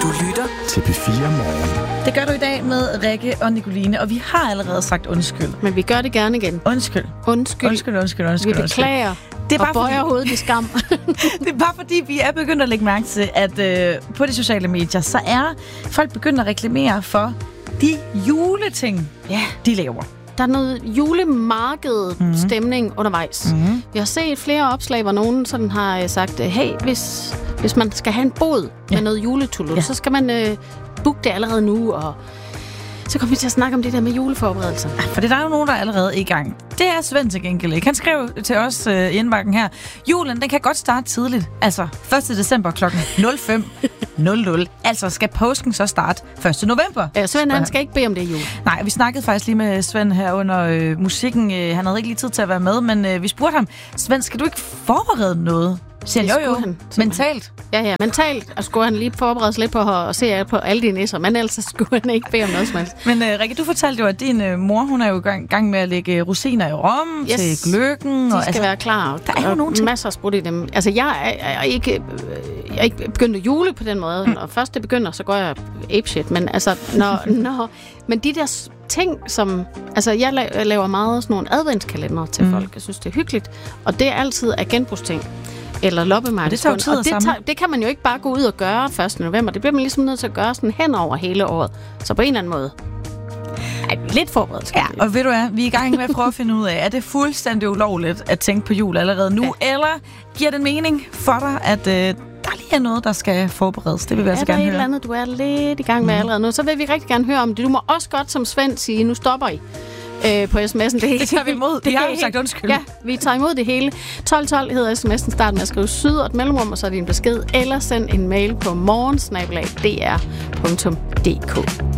Du lytter til P4 Morgen. Det gør du i dag med Rikke og Nicoline, og vi har allerede sagt undskyld. Men vi gør det gerne igen. Undskyld. Vi beklager. Det er bare bøjer hovedet i skam. Det er bare fordi, vi er begyndt at lægge mærke til, at på de sociale medier, så er folk begyndt at reklamere for de juleting, de laver. Der er noget julemarked-stemning undervejs. Mm-hmm. Vi har set flere opslag, hvor nogen sådan har sagt, hey, hvis man skal have en bod med noget juletullut, så skal man booke det allerede nu, og så kommer vi til at snakke om det der med juleforberedelser. For det er der jo nogen, der er allerede i gang. Det er Svend til gengæld ikke. Han skrev til os i indbakken her, julen, den kan godt starte tidligt. Altså 1. december kl. 05:00. Altså skal påsken så starte 1. november. Ja, Svend, han skal ikke bede om det jul. Nej, vi snakkede faktisk lige med Svend her under musikken. Han havde ikke lige tid til at være med, men vi spurgte ham, Svend, skal du ikke forberede noget? Siger jo. Mentalt. Ja, mentalt. Og skulle han lige forberede sig lidt på at se på alle de nisser, men ellers skulle han ikke bede om noget som helst. Men Rikke, du fortalte jo, at din mor, hun er jo i gang med at lægge rosiner i rom til gløggen. De skal være klar. Der er jo nogle ting. Masser af sprudt i dem. Altså, jeg er ikke begyndt at jule på den måde. Når først det begynder, så går jeg apeshit. Men altså, men de der ting, som... Altså, jeg laver meget sådan nogle adventskalender til folk. Jeg synes, det er hyggeligt. Og det er altid af genbrugsting. Eller loppemarkedskunst. Og det kan man jo ikke bare gå ud og gøre 1. november. Det bliver man ligesom nødt til at gøre sådan hen over hele året. Så på en eller anden måde er vi lidt forberedt. Ja, og ved du hvad, vi er i gang med at prøve at finde ud af, er det fuldstændig ulovligt at tænke på jul allerede nu, eller giver det mening for dig, at der lige er noget, der skal forberedes? Det vil vi altså gerne høre. Er der et eller andet, du er lidt i gang med allerede nu, så vil vi rigtig gerne høre om det. Du må også godt som Svend sige, nu stopper I. På sms'en. Det tager vi imod. Det har jo sagt undskyld. Ja, vi tager imod det hele. 1212 hedder sms'en. Start med at skrive syd og et mellemrum, og så er din besked. Eller send en mail på morgen@dr.dk.